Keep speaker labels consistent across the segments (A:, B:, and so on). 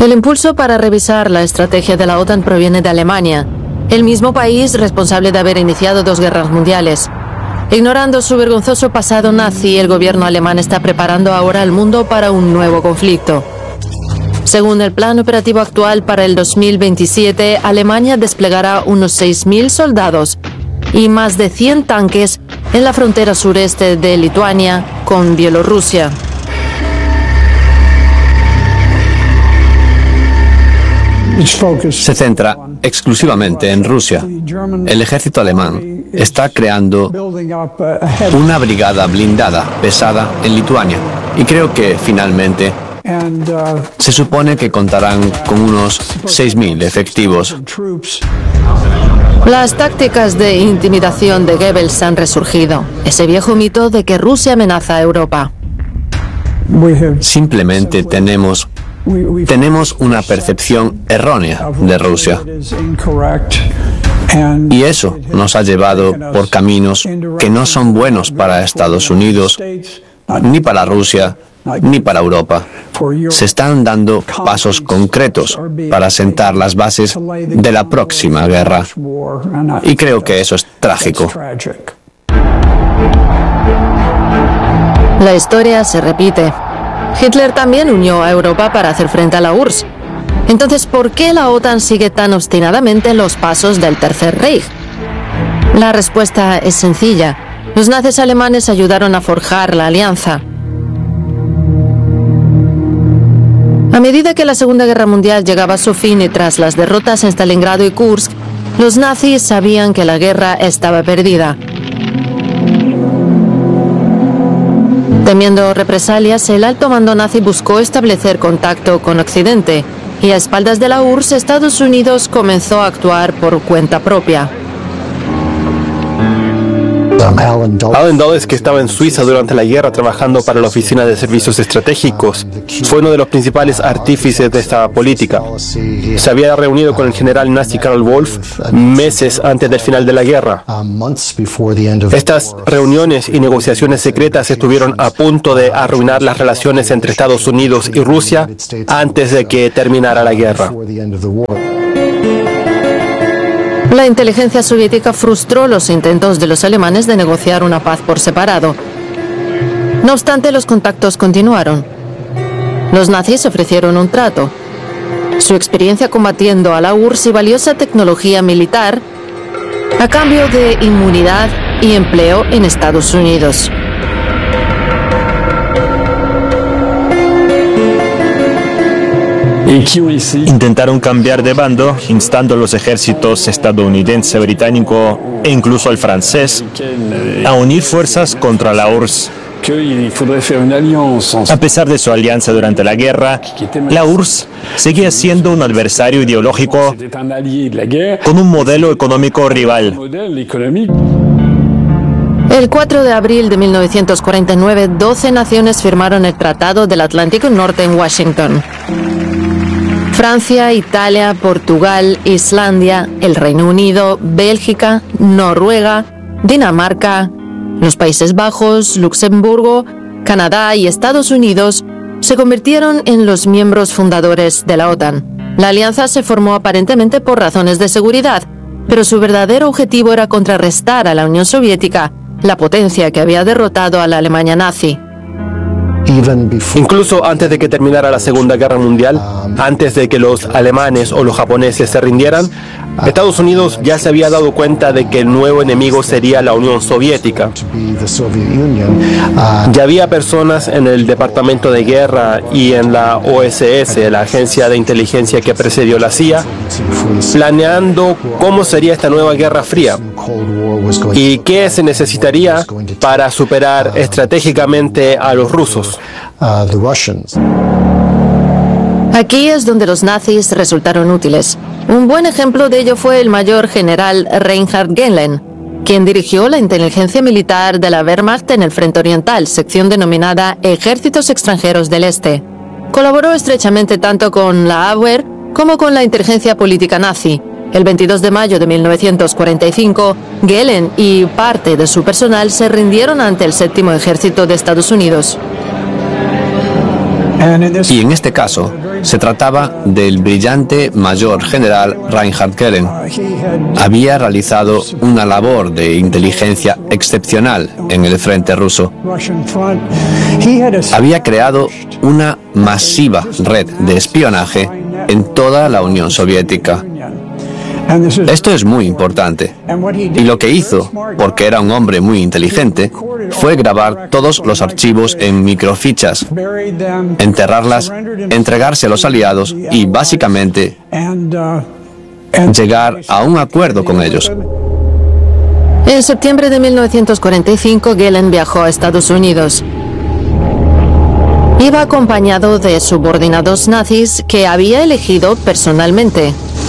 A: El impulso para revisar la estrategia de la OTAN proviene de Alemania, el mismo país responsable de haber iniciado 2 guerras mundiales. Ignorando su vergonzoso pasado nazi, el gobierno alemán está preparando ahora al mundo para un nuevo conflicto. Según el plan operativo actual para el 2027, Alemania desplegará unos 6.000 soldados y más de 100 tanques en la frontera sureste de Lituania con Bielorrusia.
B: Se centra exclusivamente en Rusia. El ejército alemán está creando una brigada blindada pesada en Lituania y creo que finalmente se supone que contarán con unos 6.000 efectivos.
A: Las tácticas de intimidación de Goebbels han resurgido, ese viejo mito de que Rusia amenaza a Europa.
B: Simplemente tenemos una percepción errónea de Rusia. Y eso nos ha llevado por caminos que no son buenos para Estados Unidos, ni para Rusia, ni para Europa. Se están dando pasos concretos para sentar las bases de la próxima guerra. Y creo que eso es trágico.
A: La historia se repite. Hitler también unió a Europa para hacer frente a la URSS. Entonces, ¿por qué la OTAN sigue tan obstinadamente en los pasos del Tercer Reich? La respuesta es sencilla. Los nazis alemanes ayudaron a forjar la alianza. A medida que la Segunda Guerra Mundial llegaba a su fin y tras las derrotas en Stalingrado y Kursk, los nazis sabían que la guerra estaba perdida. Temiendo represalias, el alto mando nazi buscó establecer contacto con Occidente y a espaldas de la URSS, Estados Unidos comenzó a actuar por cuenta propia.
C: Allen Dulles, que estaba en Suiza durante la guerra trabajando para la Oficina de Servicios Estratégicos, fue uno de los principales artífices de esta política. Se había reunido con el general nazi Karl Wolff meses antes del final de la guerra. Estas reuniones y negociaciones secretas estuvieron a punto de arruinar las relaciones entre Estados Unidos y Rusia antes de que terminara la guerra.
A: La inteligencia soviética frustró los intentos de los alemanes de negociar una paz por separado. No obstante, los contactos continuaron. Los nazis ofrecieron un trato. Su experiencia combatiendo a la URSS y valiosa tecnología militar a cambio de inmunidad y empleo en Estados Unidos.
D: Intentaron cambiar de bando, instando a los ejércitos estadounidense, británico e incluso al francés a unir fuerzas contra la URSS. A pesar de su alianza durante la guerra, la URSS seguía siendo un adversario ideológico con un modelo económico rival.
A: El 4 de abril de 1949, 12 naciones firmaron el Tratado del Atlántico Norte en Washington. Francia, Italia, Portugal, Islandia, el Reino Unido, Bélgica, Noruega, Dinamarca, los Países Bajos, Luxemburgo, Canadá y Estados Unidos se convirtieron en los miembros fundadores de la OTAN. La alianza se formó aparentemente por razones de seguridad, pero su verdadero objetivo era contrarrestar a la Unión Soviética, la potencia que había derrotado a la Alemania nazi.
C: Incluso antes de que terminara la Segunda Guerra Mundial, antes de que los alemanes o los japoneses se rindieran, Estados Unidos ya se había dado cuenta de que el nuevo enemigo sería la Unión Soviética. Ya había personas en el Departamento de Guerra y en la OSS, la agencia de inteligencia que precedió la CIA, planeando cómo sería esta nueva Guerra Fría y qué se necesitaría para superar estratégicamente a los rusos.
A: Aquí es donde los nazis resultaron útiles. Un buen ejemplo de ello fue el mayor general Reinhard Gehlen, quien dirigió la inteligencia militar de la Wehrmacht en el Frente Oriental, sección denominada Ejércitos Extranjeros del Este. Colaboró estrechamente tanto con la Abwehr como con la inteligencia política nazi. El 22 de mayo de 1945, Gehlen y parte de su personal se rindieron ante el Séptimo Ejército de Estados Unidos.
B: Y en este caso, se trataba del brillante mayor general Reinhard Gehlen. Había realizado una labor de inteligencia excepcional en el frente ruso. Había creado una masiva red de espionaje en toda la Unión Soviética. Esto es muy importante. Y lo que hizo, porque era un hombre muy inteligente, fue grabar todos los archivos en microfichas, enterrarlas, entregarse a los aliados y, básicamente, llegar a un acuerdo con ellos.
A: En septiembre de 1945, Gehlen viajó a Estados Unidos. Iba acompañado de subordinados nazis que había elegido personalmente.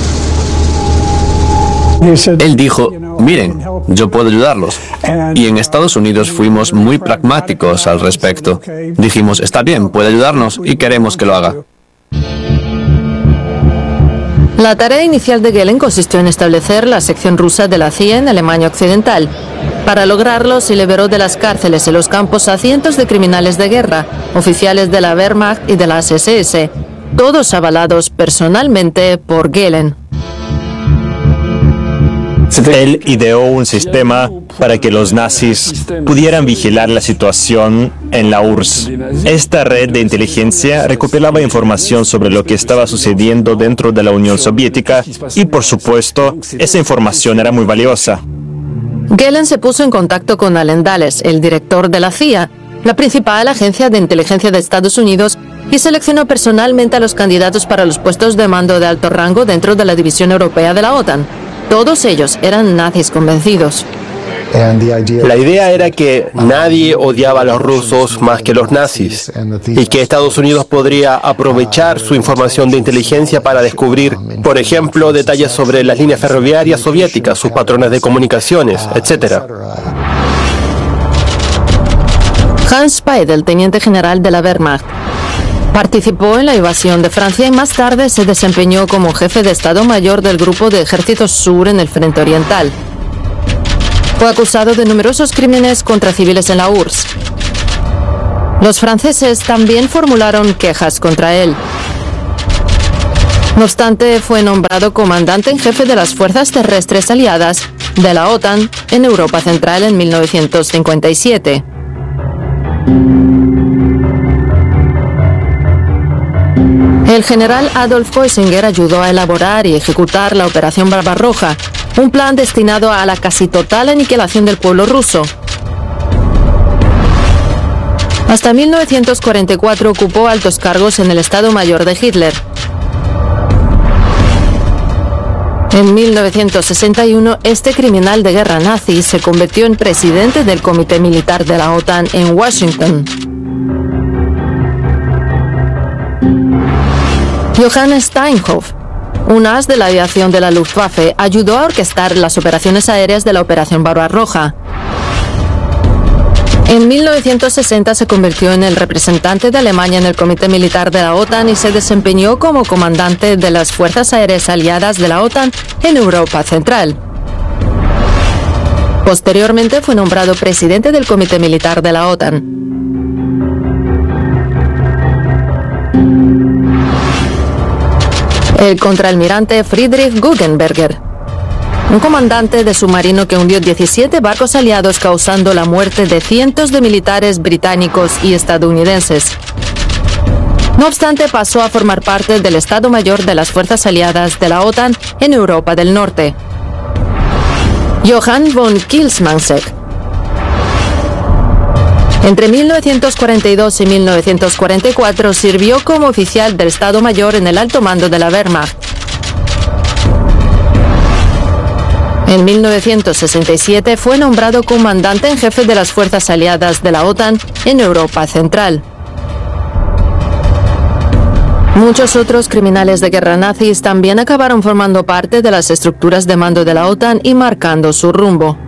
B: Él dijo, miren, yo puedo ayudarlos. Y en Estados Unidos fuimos muy pragmáticos al respecto. Dijimos, está bien, puede ayudarnos y queremos que lo haga.
A: La tarea inicial de Gehlen consistió en establecer la sección rusa de la CIA en Alemania Occidental. Para lograrlo, se liberó de las cárceles y los campos a cientos de criminales de guerra, oficiales de la Wehrmacht y de las SS, todos avalados personalmente por Gehlen.
D: Él ideó un sistema para que los nazis pudieran vigilar la situación en la URSS. Esta red de inteligencia recopilaba información sobre lo que estaba sucediendo dentro de la Unión Soviética y, por supuesto, esa información era muy valiosa.
A: Gehlen se puso en contacto con Allen Dulles, el director de la CIA, la principal agencia de inteligencia de Estados Unidos, y seleccionó personalmente a los candidatos para los puestos de mando de alto rango dentro de la división europea de la OTAN. Todos ellos eran nazis convencidos.
C: La idea era que nadie odiaba a los rusos más que los nazis y que Estados Unidos podría aprovechar su información de inteligencia para descubrir, por ejemplo, detalles sobre las líneas ferroviarias soviéticas, sus patrones de comunicaciones, etc.
A: Hans Speidel, teniente general de la Wehrmacht, participó en la invasión de Francia y más tarde se desempeñó como jefe de Estado Mayor del Grupo de Ejércitos Sur en el Frente Oriental. Fue acusado de numerosos crímenes contra civiles en la URSS. Los franceses también formularon quejas contra él. No obstante, fue nombrado comandante en jefe de las fuerzas terrestres aliadas de la OTAN en Europa Central en 1957. El general Adolf Koisinger ayudó a elaborar y ejecutar la Operación Barbarroja, un plan destinado a la casi total aniquilación del pueblo ruso. Hasta 1944 ocupó altos cargos en el Estado Mayor de Hitler. En 1961, este criminal de guerra nazi se convirtió en presidente del Comité Militar de la OTAN en Washington. Johann Steinhoff, un as de la aviación de la Luftwaffe, ayudó a orquestar las operaciones aéreas de la Operación Barbarroja. En 1960 se convirtió en el representante de Alemania en el Comité Militar de la OTAN y se desempeñó como comandante de las Fuerzas Aéreas Aliadas de la OTAN en Europa Central. Posteriormente fue nombrado presidente del Comité Militar de la OTAN. El contraalmirante Friedrich Guggenberger, un comandante de submarino que hundió 17 barcos aliados causando la muerte de cientos de militares británicos y estadounidenses. No obstante, pasó a formar parte del Estado Mayor de las Fuerzas Aliadas de la OTAN en Europa del Norte. Johann von Kielmansegg. Entre 1942 y 1944 sirvió como oficial del Estado Mayor en el alto mando de la Wehrmacht. En 1967 fue nombrado comandante en jefe de las Fuerzas Aliadas de la OTAN en Europa Central. Muchos otros criminales de guerra nazis también acabaron formando parte de las estructuras de mando de la OTAN y marcando su rumbo.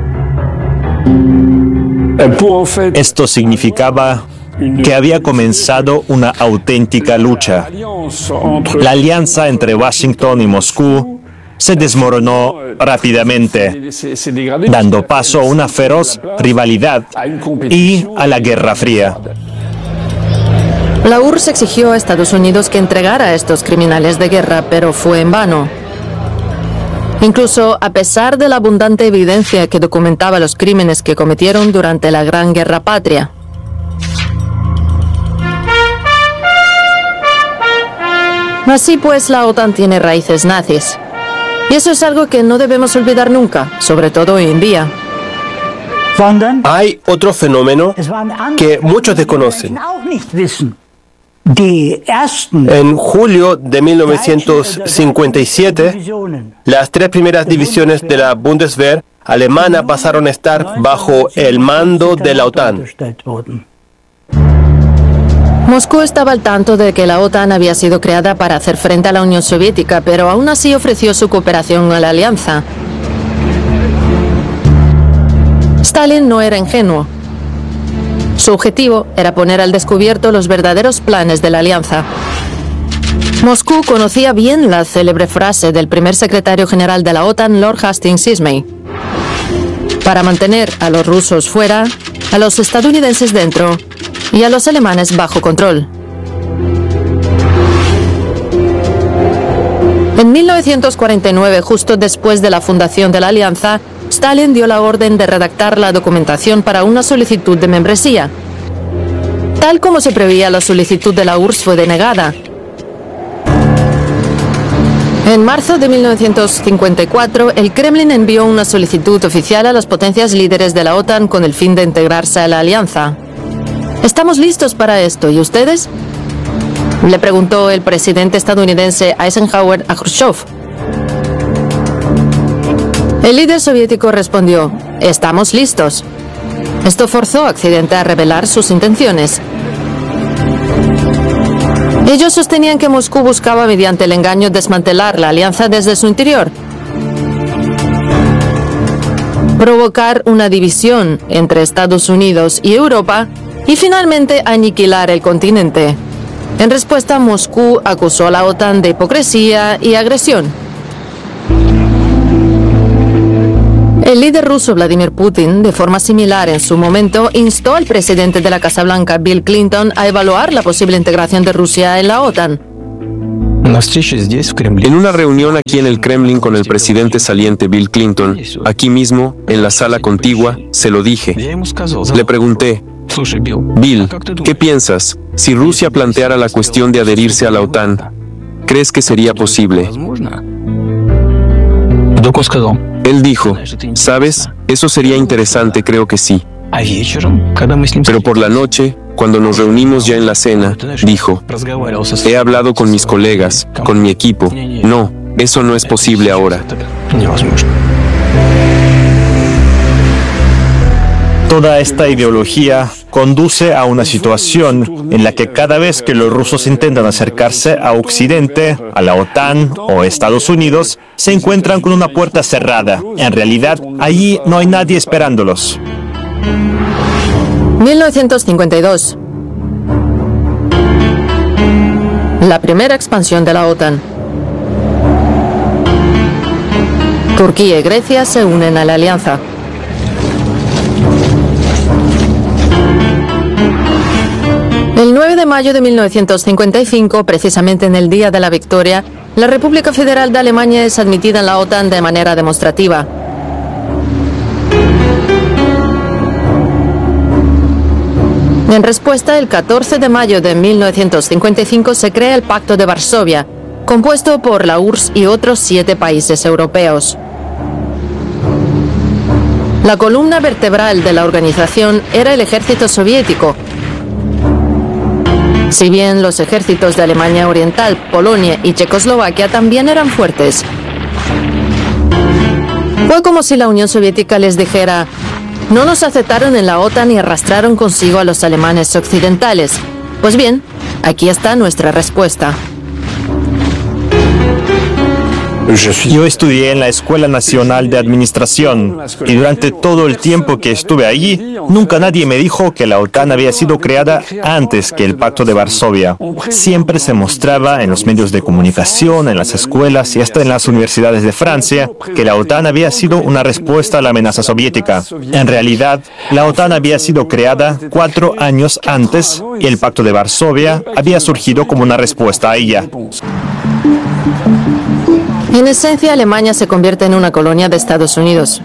D: Esto significaba que había comenzado una auténtica lucha. La alianza entre Washington y Moscú se desmoronó rápidamente, dando paso a una feroz rivalidad y a la Guerra Fría.
A: La URSS exigió a Estados Unidos que entregara a estos criminales de guerra, pero fue en vano. Incluso a pesar de la abundante evidencia que documentaba los crímenes que cometieron durante la Gran Guerra Patria. Así pues, la OTAN tiene raíces nazis. Y eso es algo que no debemos olvidar nunca, sobre todo hoy en día.
C: Hay otro fenómeno que muchos desconocen. En julio de 1957, las 3 primeras divisiones de la Bundeswehr alemana pasaron a estar bajo el mando de la OTAN.
A: Moscú estaba al tanto de que la OTAN había sido creada para hacer frente a la Unión Soviética, pero aún así ofreció su cooperación a la alianza. Stalin no era ingenuo. Su objetivo era poner al descubierto los verdaderos planes de la alianza. Moscú conocía bien la célebre frase del primer secretario general de la OTAN, Lord Hastings Ismay: para mantener a los rusos fuera, a los estadounidenses dentro y a los alemanes bajo control. En 1949, justo después de la fundación de la alianza, Stalin dio la orden de redactar la documentación para una solicitud de membresía. Tal como se preveía, la solicitud de la URSS fue denegada. En marzo de 1954, el Kremlin envió una solicitud oficial a las potencias líderes de la OTAN con el fin de integrarse a la alianza. ¿Estamos listos para esto? ¿Y ustedes?, le preguntó el presidente estadounidense Eisenhower a Khrushchev. El líder soviético respondió: estamos listos. Esto forzó a Occidente a revelar sus intenciones. Ellos sostenían que Moscú buscaba mediante el engaño desmantelar la alianza desde su interior, provocar una división entre Estados Unidos y Europa y finalmente aniquilar el continente. En respuesta, Moscú acusó a la OTAN de hipocresía y agresión. El líder ruso Vladimir Putin, de forma similar en su momento, instó al presidente de la Casa Blanca, Bill Clinton, a evaluar la posible integración de Rusia en la OTAN.
E: En una reunión aquí en el Kremlin con el presidente saliente Bill Clinton, aquí mismo, en la sala contigua, se lo dije. Le pregunté: Bill, ¿qué piensas? Si Rusia planteara la cuestión de adherirse a la OTAN, ¿crees que sería posible? Él dijo: ¿sabes? Eso sería interesante, creo que sí. Pero por la noche, cuando nos reunimos ya en la cena, dijo: he hablado con mis colegas, con mi equipo. No, eso no es posible ahora.
D: Toda esta ideología conduce a una situación en la que cada vez que los rusos intentan acercarse a Occidente, a la OTAN o Estados Unidos, se encuentran con una puerta cerrada. En realidad, allí no hay nadie esperándolos.
A: 1952. La primera expansión de la OTAN. Turquía y Grecia se unen a la alianza. El 9 de mayo de 1955, precisamente en el día de la victoria, la República Federal de Alemania es admitida en la OTAN de manera demostrativa. En respuesta, el 14 de mayo de 1955 se crea el Pacto de Varsovia, compuesto por la URSS y otros 7 países europeos. La columna vertebral de la organización era el ejército soviético. Si bien los ejércitos de Alemania Oriental, Polonia y Checoslovaquia también eran fuertes. Fue como si la Unión Soviética les dijera: no nos aceptaron en la OTAN y arrastraron consigo a los alemanes occidentales. Pues bien, aquí está nuestra respuesta.
D: Yo estudié en la Escuela Nacional de Administración y durante todo el tiempo que estuve allí, nunca nadie me dijo que la OTAN había sido creada antes que el Pacto de Varsovia. Siempre se mostraba en los medios de comunicación, en las escuelas y hasta en las universidades de Francia que la OTAN había sido una respuesta a la amenaza soviética. En realidad, la OTAN había sido creada 4 años antes y el Pacto de Varsovia había surgido como una respuesta a ella.
A: En esencia, Alemania se convierte en una colonia de Estados Unidos.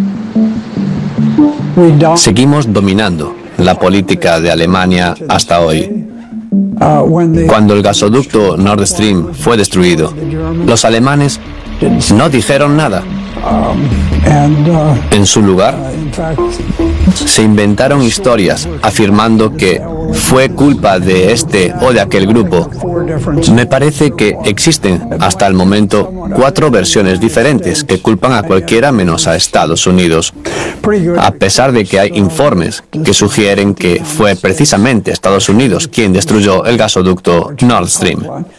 B: Seguimos dominando la política de Alemania hasta hoy. Cuando el gasoducto Nord Stream fue destruido, los alemanes no dijeron nada. En su lugar, se inventaron historias afirmando que fue culpa de este o de aquel grupo. Me parece que existen hasta el momento 4 versiones diferentes que culpan a cualquiera menos a Estados Unidos, a pesar de que hay informes que sugieren que fue precisamente Estados Unidos quien destruyó el gasoducto Nord Stream.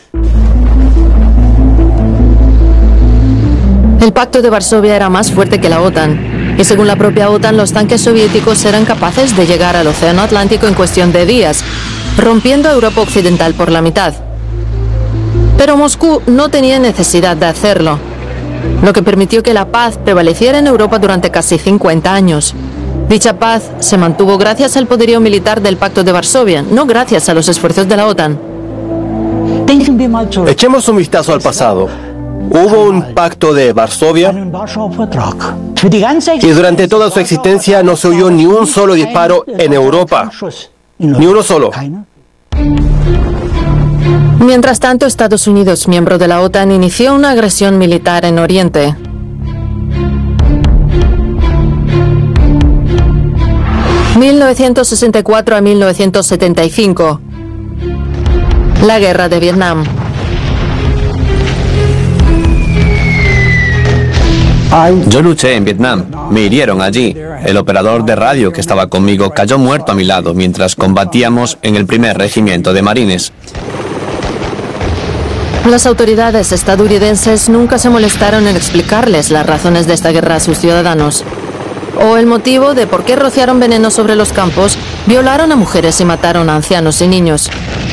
A: El Pacto de Varsovia era más fuerte que la OTAN, y según la propia OTAN, los tanques soviéticos eran capaces de llegar al Océano Atlántico en cuestión de días, rompiendo a Europa Occidental por la mitad. Pero Moscú no tenía necesidad de hacerlo, lo que permitió que la paz prevaleciera en Europa durante casi 50 años. Dicha paz se mantuvo gracias al poderío militar del Pacto de Varsovia, no gracias a los esfuerzos de la OTAN.
C: Echemos un vistazo al pasado. Hubo un pacto de Varsovia y durante toda su existencia no se oyó ni un solo disparo en Europa. Ni uno solo.
A: Mientras tanto, Estados Unidos, miembro de la OTAN, inició una agresión militar en Oriente. (1964 a 1975). La Guerra de Vietnam.
B: Yo luché en Vietnam, me hirieron allí. El operador de radio que estaba conmigo cayó muerto a mi lado mientras combatíamos en el 1er Regimiento de Marines.
A: Las autoridades estadounidenses nunca se molestaron en explicarles las razones de esta guerra a sus ciudadanos, o el motivo de por qué rociaron veneno sobre los campos, violaron a mujeres y mataron a ancianos y niños.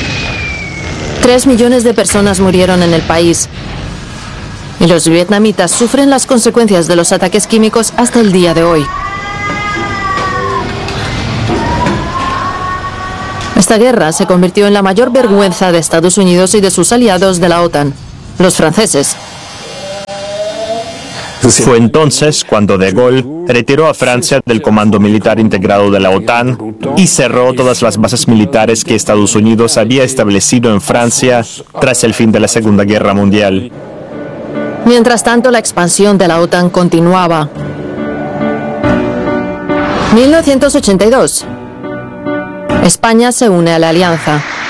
A: 3 millones de personas murieron en el país. Y los vietnamitas sufren las consecuencias de los ataques químicos hasta el día de hoy. Esta guerra se convirtió en la mayor vergüenza de Estados Unidos y de sus aliados de la OTAN, los franceses.
D: Fue entonces cuando De Gaulle retiró a Francia del Comando Militar Integrado de la OTAN y cerró todas las bases militares que Estados Unidos había establecido en Francia tras el fin de la Segunda Guerra Mundial.
A: Mientras tanto, la expansión de la OTAN continuaba. 1982. España se une a la alianza.